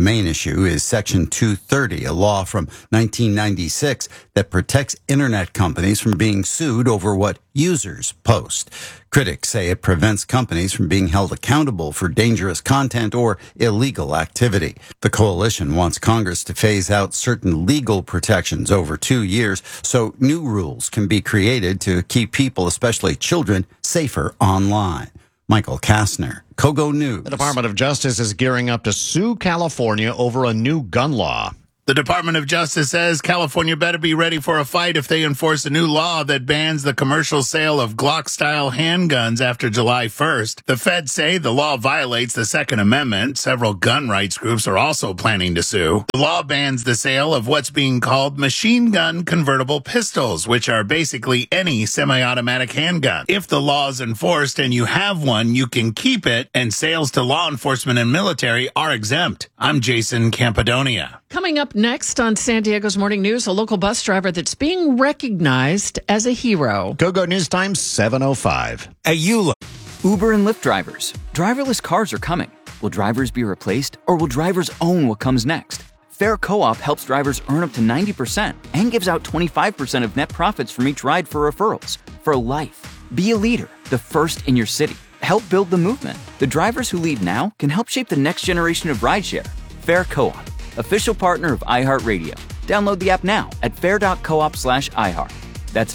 The main issue is Section 230, a law from 1996 that protects internet companies from being sued over what users post. Critics say it prevents companies from being held accountable for dangerous content or illegal activity. The coalition wants Congress to phase out certain legal protections over 2 years so new rules can be created to keep people, especially children, safer online. Michael Kastner, Kogo News. The Department of Justice is gearing up to sue California over a new gun law. The Department of Justice says California better be ready for a fight if they enforce a new law that bans the commercial sale of Glock-style handguns after July 1st. The feds say the law violates the Second Amendment. Several gun rights groups are also planning to sue. The law bans the sale of what's being called machine gun convertible pistols, which are basically any semi-automatic handgun. If the law is enforced and you have one, you can keep it, and sales to law enforcement and military are exempt. I'm Jason Campadonia. Coming up next on San Diego's Morning News, a local bus driver that's being recognized as a hero. Go News Time, 7:05. Uber and Lyft drivers. Driverless cars are coming. Will drivers be replaced, or will drivers own what comes next? Fair Co-op helps drivers earn up to 90% and gives out 25% of net profits from each ride for referrals. For life. Be a leader, the first in your city. Help build the movement. The drivers who lead now can help shape the next generation of rideshare. Fair Co-op, official partner of iHeartRadio. Download the app now at fair.coop/iHeart. That's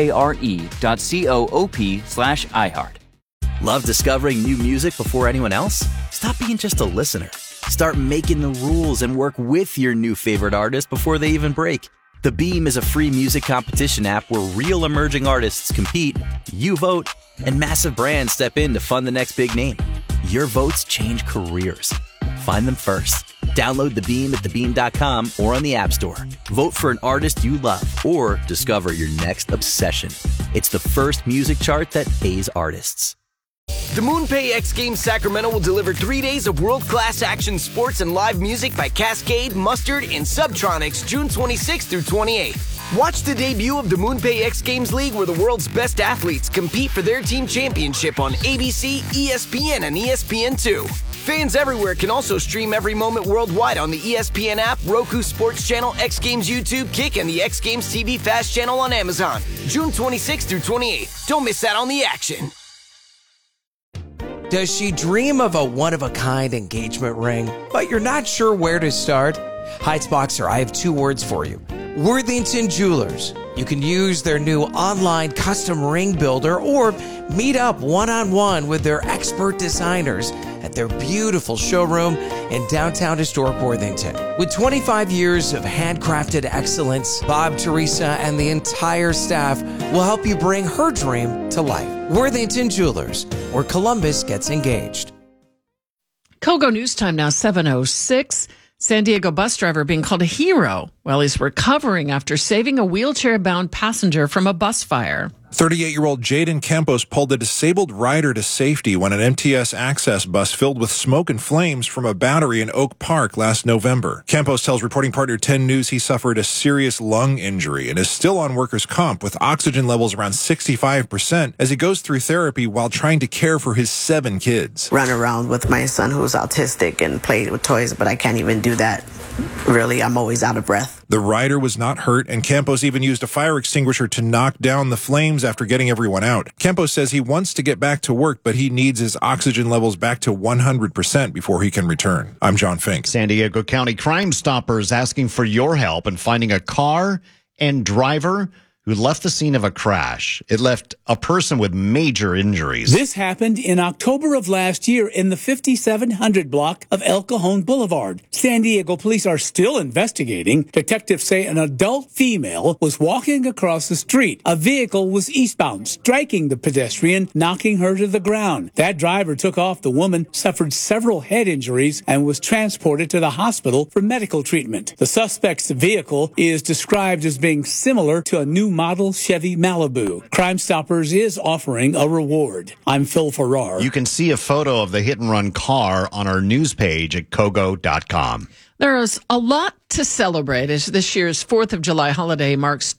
FARE.coop/iHeart. Love discovering new music before anyone else? Stop being just a listener. Start making the rules and work with your new favorite artist before they even break. The Beam is a free music competition app where real emerging artists compete, you vote, and massive brands step in to fund the next big name. Your votes change careers. Find them first. Download The Beam at thebeam.com or on the App Store. Vote for an artist you love or discover your next obsession. It's the first music chart that pays artists. The MoonPay X Games Sacramento will deliver 3 days of world-class action sports and live music by Cascade, Mustard, and Subtronics June 26th through 28th. Watch the debut of the MoonPay X Games League where the world's best athletes compete for their team championship on ABC, ESPN, and ESPN2. Fans everywhere can also stream every moment worldwide on the ESPN app, Roku Sports Channel, X Games YouTube, Kick, and the X Games TV Fast Channel on Amazon. June 26th through 28th. Don't miss out on the action. Does she dream of a one-of-a-kind engagement ring, but you're not sure where to start? Heights Boxer, I have 2 words for you. Worthington Jewelers. You can use their new online custom ring builder or meet up one-on-one with their expert designers at their beautiful showroom in downtown historic Worthington. With 25 years of handcrafted excellence, Bob, Teresa, and the entire staff will help you bring her dream to life. Worthington Jewelers, where Columbus gets engaged. Kogo News Time now, 7:06. San Diego bus driver being called a hero while he's recovering after saving a wheelchair-bound passenger from a bus fire. 38-year-old Jaden Campos pulled a disabled rider to safety when an MTS Access bus filled with smoke and flames from a battery in Oak Park last November. Campos tells reporting partner 10 News he suffered a serious lung injury and is still on workers' comp with oxygen levels around 65% as he goes through therapy while trying to care for his 7 kids. Run around with my son who's autistic and play with toys, but I can't even do that. Really, I'm always out of breath. The rider was not hurt, and Campos even used a fire extinguisher to knock down the flames after getting everyone out. Campos says he wants to get back to work, but he needs his oxygen levels back to 100% before he can return. I'm John Fink. San Diego County Crime Stoppers asking for your help in finding a car and driver who left the scene of a crash. It left a person with major injuries. This happened in October of last year in the 5700 block of El Cajon Boulevard. San Diego police are still investigating. Detectives say an adult female was walking across the street. A vehicle was eastbound, striking the pedestrian, knocking her to the ground. That driver took off. The woman suffered several head injuries and was transported to the hospital for medical treatment. The suspect's vehicle is described as being similar to a new model Chevy Malibu. Crime Stoppers is offering a reward. I'm Phil Farrar. You can see a photo of the hit-and-run car on our news page at Kogo.com. There is a lot to celebrate as this year's 4th of July holiday marks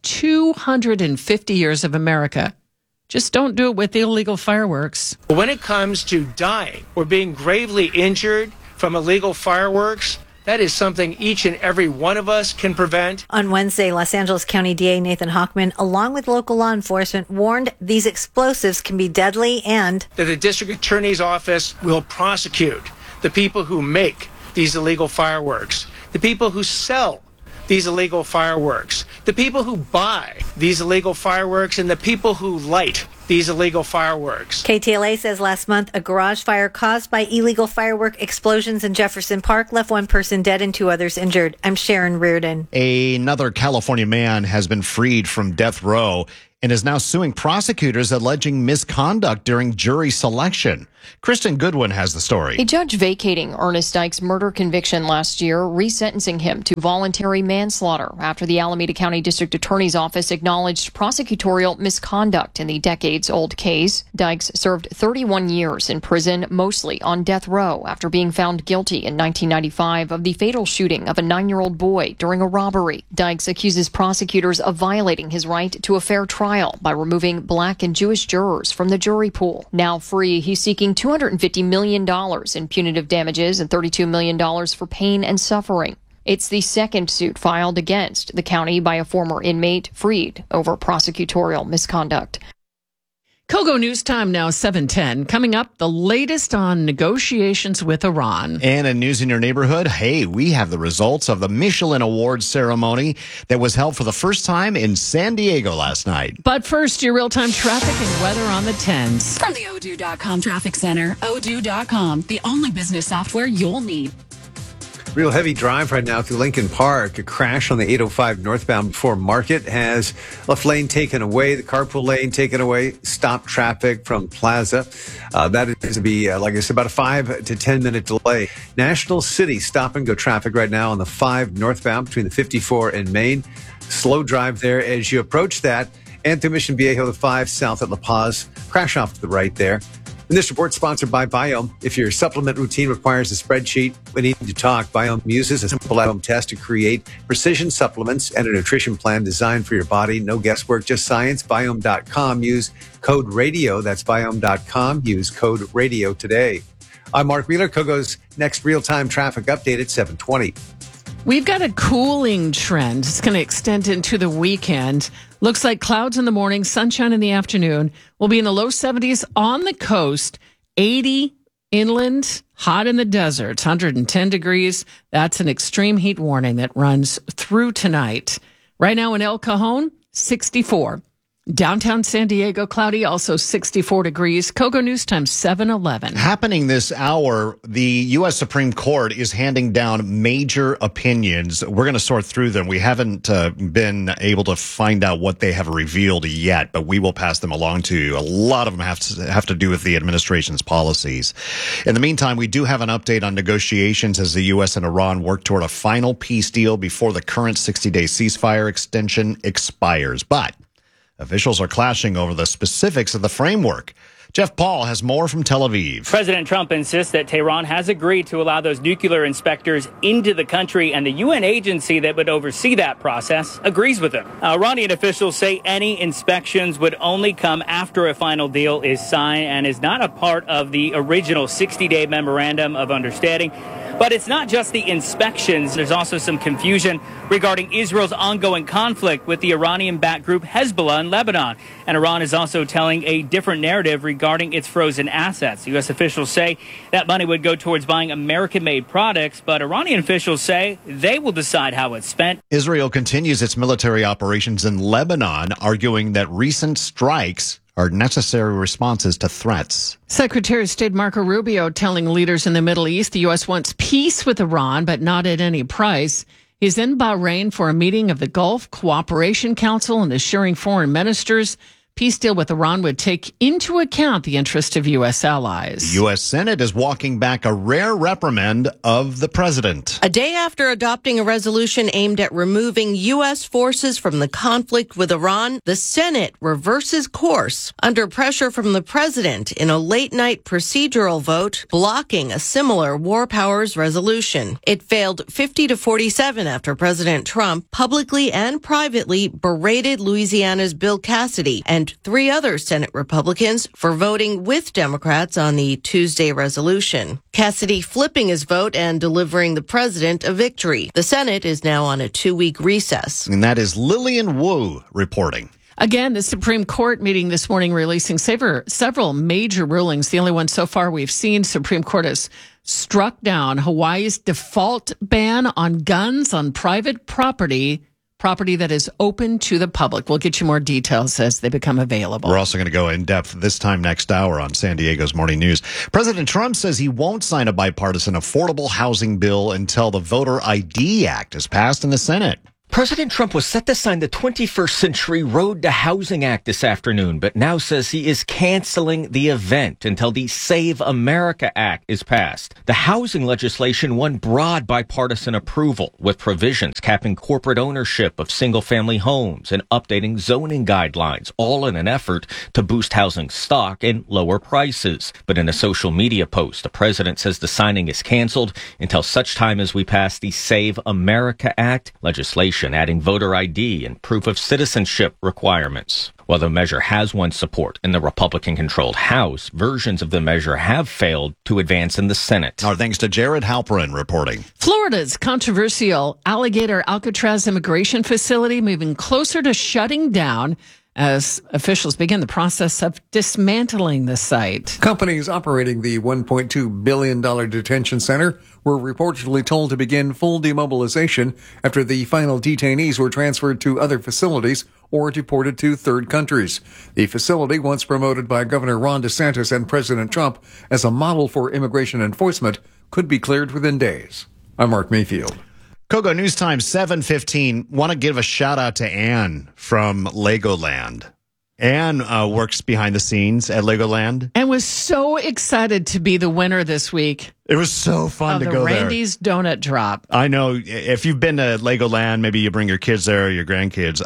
250 years of America. Just don't do it with illegal fireworks. When it comes to dying or being gravely injured from illegal fireworks, That is something each and every one of us can prevent. On Wednesday, Los Angeles County DA Nathan Hochman, along with local law enforcement, warned these explosives can be deadly and that the district attorney's office will prosecute the people who make these illegal fireworks, the people who sell these illegal fireworks, the people who buy these illegal fireworks, and the people who light these illegal fireworks. KTLA says last month a garage fire caused by illegal firework explosions in Jefferson Park left one person dead and 2 others injured. I'm Sharon Reardon. Another California man has been freed from death row and is now suing prosecutors alleging misconduct during jury selection. Kristen Goodwin has the story. A judge vacating Ernest Dyke's murder conviction last year, resentencing him to voluntary manslaughter after the Alameda County District Attorney's Office acknowledged prosecutorial misconduct in the decades-old case. Dykes served 31 years in prison, mostly on death row, after being found guilty in 1995 of the fatal shooting of a 9-year-old boy during a robbery. Dykes accuses prosecutors of violating his right to a fair trial by removing Black and Jewish jurors from the jury pool. Now free, he's seeking $250 million in punitive damages and $32 million for pain and suffering. It's the second suit filed against the county by a former inmate freed over prosecutorial misconduct. Kogo News Time now 7:10. Coming up, the latest on negotiations with Iran. And in news in your neighborhood, hey, we have the results of the Michelin Awards ceremony that was held for the first time in San Diego last night. But first, your real-time traffic and weather on the 10s. From the Odoo.com Traffic Center, Odoo.com, the only business software you'll need. Real heavy drive right now through Lincoln Park. A crash on the 805 northbound before Market has left lane taken away, the carpool lane taken away, stop traffic from Plaza. That is going to be, like I said, about a 5 to 10 minute delay. National City stop and go traffic right now on the 5 northbound between the 54 and Main. Slow drive there as you approach that. And through Mission Viejo, the 5 south at La Paz. Crash off to the right there. And this report sponsored by Biome. If your supplement routine requires a spreadsheet, we need to talk. Biome uses a simple at-home test to create precision supplements and a nutrition plan designed for your body. No guesswork, just science. Biome.com. Use code RADIO. That's Biome.com. Use code RADIO today. I'm Mark Wheeler. Kogo's next real-time traffic update at 7:20. We've got a cooling trend. It's going to extend into the weekend. Looks like clouds in the morning, sunshine in the afternoon. We'll be in the low 70s on the coast, 80 inland, hot in the deserts, 110 degrees. That's an extreme heat warning that runs through tonight. Right now in El Cajon, 64. Downtown San Diego, cloudy, also 64 degrees. Kogo News Time, 7:11. Happening this hour, the U.S. Supreme Court is handing down major opinions. We're going to sort through them. We haven't been able to find out what they have revealed yet, but we will pass them along to you. A lot of them have to do with the administration's policies. In the meantime, we do have an update on negotiations as the U.S. and Iran work toward a final peace deal before the current 60-day ceasefire extension expires. But officials are clashing over the specifics of the framework. Jeff Paul has more from Tel Aviv. President Trump insists that Tehran has agreed to allow those nuclear inspectors into the country, and the UN agency that would oversee that process agrees with him. Iranian officials say any inspections would only come after a final deal is signed and is not a part of the original 60-day memorandum of understanding. But it's not just the inspections. There's also some confusion regarding Israel's ongoing conflict with the Iranian-backed group Hezbollah in Lebanon. And Iran is also telling a different narrative regarding its frozen assets. U.S. officials say that money would go towards buying American-made products, but Iranian officials say they will decide how it's spent. Israel continues its military operations in Lebanon, arguing that recent strikes are necessary responses to threats. Secretary of State Marco Rubio telling leaders in the Middle East the U.S. wants peace with Iran, but not at any price. He's in Bahrain for a meeting of the Gulf Cooperation Council and assuring foreign ministers peace deal with Iran would take into account the interest of U.S. allies. The U.S. Senate is walking back a rare reprimand of the president. A day after adopting a resolution aimed at removing U.S. forces from the conflict with Iran, the Senate reverses course under pressure from the president in a late-night procedural vote blocking a similar war powers resolution. It failed 50-47 after President Trump publicly and privately berated Louisiana's Bill Cassidy and blamed 3 other Senate Republicans for voting with Democrats on the Tuesday resolution. Cassidy flipping his vote and delivering the president a victory. The Senate is now on a 2-week recess. And that is Lillian Wu reporting. Again, the Supreme Court meeting this morning releasing several major rulings. The only one so far we've seen, Supreme Court has struck down Hawaii's default ban on guns on private property that is open to the public. We'll get you more details as they become available. We're also going to go in depth this time next hour on San Diego's Morning News. President Trump says he won't sign a bipartisan affordable housing bill until the Voter ID Act is passed in the Senate. President Trump was set to sign the 21st Century Road to Housing Act this afternoon, but now says he is canceling the event until the Save America Act is passed. The housing legislation won broad bipartisan approval, with provisions capping corporate ownership of single-family homes and updating zoning guidelines, all in an effort to boost housing stock and lower prices. But in a social media post, the president says the signing is canceled until such time as we pass the Save America Act legislation, adding voter ID and proof of citizenship requirements. While the measure has won support in the Republican-controlled House, versions of the measure have failed to advance in the Senate. Our thanks to Jared Halperin reporting. Florida's controversial Alligator Alcatraz immigration facility moving closer to shutting down as officials begin the process of dismantling the site. Companies operating the $1.2 billion detention center were reportedly told to begin full demobilization after the final detainees were transferred to other facilities or deported to third countries. The facility, once promoted by Governor Ron DeSantis and President Trump as a model for immigration enforcement, could be cleared within days. I'm Mark Mayfield. Kogo News Time 7:15. Want to give a shout out to Anne from Legoland. Anne works behind the scenes at Legoland and was so excited to be the winner this week. It was so fun to go there. The Randy's Donut Drop. I know if you've been to Legoland, maybe you bring your kids there or your grandkids.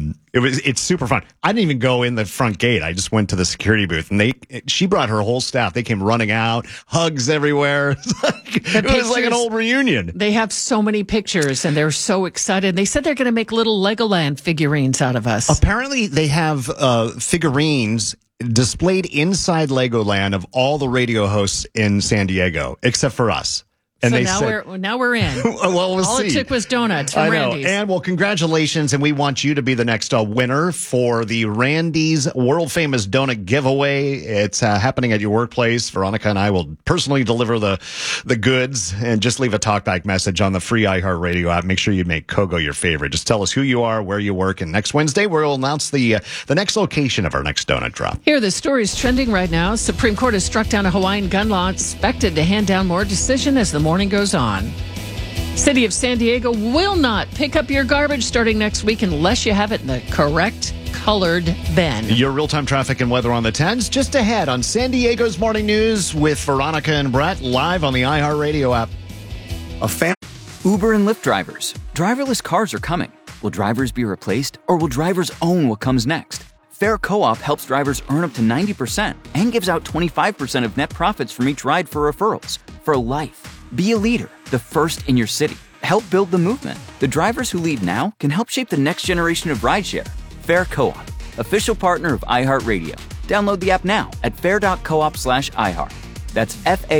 It's super fun. I didn't even go in the front gate. I just went to the security booth, and she brought her whole staff. They came running out, hugs everywhere. It was like an old reunion. They have so many pictures, and they're so excited. They said they're going to make little Legoland figurines out of us. Apparently, they have figurines displayed inside Legoland of all the radio hosts in San Diego, except for us. And so they now we're in. Well, we'll all see. It took was donuts from Randy's. And well, congratulations, and we want you to be the next winner for the Randy's world famous donut giveaway. It's happening at your workplace. Veronica and I will personally deliver the goods, and just leave a talkback message on the free iHeartRadio app. Make sure you make Kogo your favorite. Just tell us who you are, where you work, and next Wednesday we'll announce the next location of our next donut drop. Here, the story's trending right now. Supreme Court has struck down a Hawaiian gun law, expected to hand down more decision as the morning goes on. City of San Diego will not pick up your garbage starting next week unless you have it in the correct colored bin. Your real-time traffic and weather on the 10s just ahead on San Diego's Morning News with Veronica and Brett, live on the iHeartRadio app. Uber and Lyft drivers. Driverless cars are coming. Will drivers be replaced, or will drivers own what comes next? Fair Co-op helps drivers earn up to 90% and gives out 25% of net profits from each ride for referrals. For life. Be a leader, the first in your city. Help build the movement. The drivers who lead now can help shape the next generation of rideshare. Fair Co-op, official partner of iHeartRadio. Download the app now at fair.coop/iHeart. That's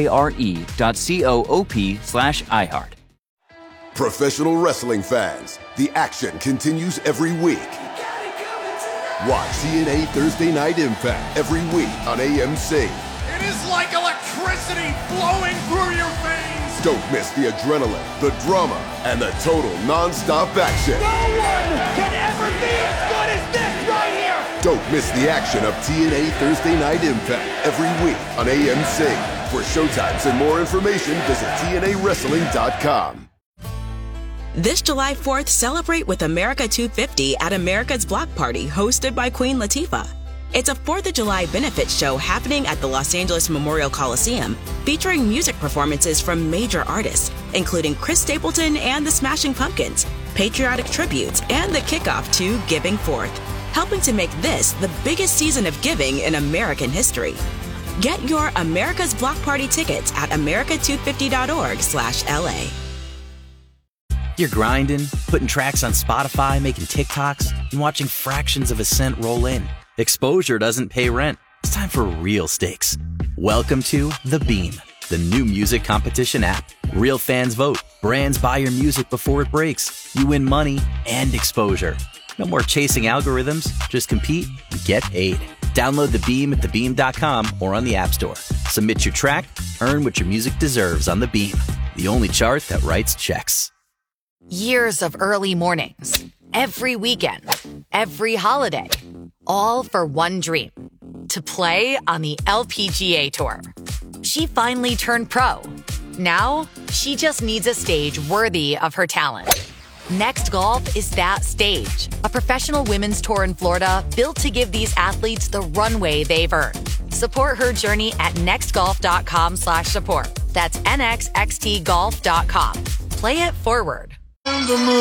FARE.coop/iHeart. Professional wrestling fans, the action continues every week. Watch TNA Thursday Night Impact every week on AMC. It is like electricity flowing through your veins. Don't miss the adrenaline, the drama, and the total non-stop action. No one can ever be as good as this right here. Don't miss the action of TNA Thursday Night Impact every week on AMC. For showtimes and more information, visit TNAWrestling.com. This July 4th, celebrate with America 250 at America's Block Party, hosted by Queen Latifah. It's a 4th of July benefit show happening at the Los Angeles Memorial Coliseum, featuring music performances from major artists, including Chris Stapleton and the Smashing Pumpkins, patriotic tributes, and the kickoff to Giving Forth, helping to make this the biggest season of giving in American history. Get your America's Block Party tickets at america250.org/LA. You're grinding, putting tracks on Spotify, making TikToks, and watching fractions of a cent roll in. Exposure doesn't pay rent. It's time for real stakes. Welcome to The Beam, the new music competition app. Real fans vote. Brands buy your music before it breaks. You win money and exposure. No more chasing algorithms. Just compete and get paid. Download The Beam at thebeam.com or on the App Store. Submit your track, earn what your music deserves on The Beam, the only chart that writes checks. Years of early mornings, every weekend, every holiday, all for one dream, to play on the LPGA Tour. She finally turned pro. Now, she just needs a stage worthy of her talent. Next Golf is that stage, a professional women's tour in Florida built to give these athletes the runway they've earned. Support her journey at nextgolf.com/support. That's nxxtgolf.com. Play it forward.